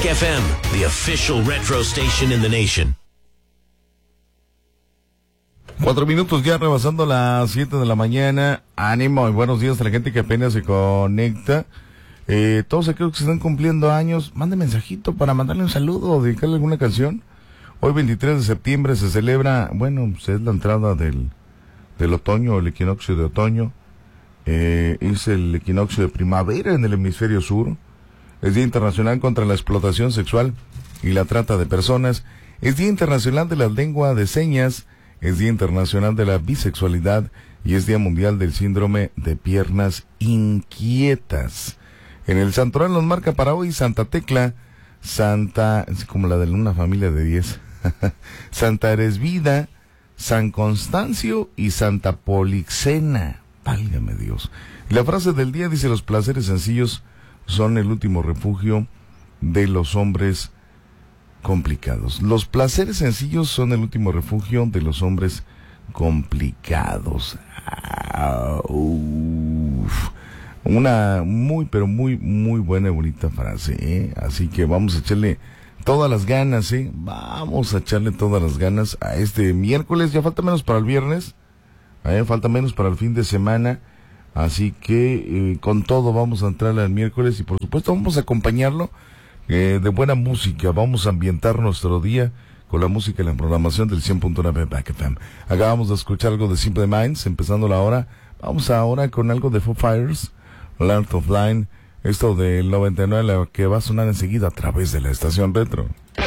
Back FM, the official retro station in the nation. 4 minutos ya rebasando las 7 de la mañana. Ánimo y buenos días a la gente que apenas se conecta. Todos aquellos que están cumpliendo años, mande mensajito para mandarle un saludo o dedicarle alguna canción. Hoy 23 de septiembre se celebra, bueno, pues es la entrada del otoño, el equinoccio de otoño. Es el equinoccio de primavera en el hemisferio sur. Es Día Internacional contra la Explotación Sexual y la Trata de Personas. Es Día Internacional de la Lengua de Señas. Es Día Internacional de la Bisexualidad y es Día Mundial del Síndrome de Piernas Inquietas. En el santoral nos marca para hoy Santa Tecla, Santa, como la de una familia de 10, Santa Eresbida, San Constancio y Santa Polixena. Válgame Dios. Y la frase del día dice: los placeres sencillos son el último refugio de los hombres complicados. Los placeres sencillos son el último refugio de los hombres complicados. Una muy, pero muy, muy buena y bonita frase, ¿eh? Así que vamos a echarle todas las ganas, ¿eh? Vamos a echarle todas las ganas a este miércoles. Ya falta menos para el viernes, falta menos para el fin de semana. Así que con todo vamos a entrar al miércoles y por supuesto vamos a acompañarlo de buena música. Vamos a ambientar nuestro día con la música y la programación del 100.9 Back FM. Acabamos de escuchar algo de Simple Minds, empezando la hora. Vamos ahora con algo de Foo Fighters, Land of Line, esto del 99, que va a sonar enseguida a través de la estación retro.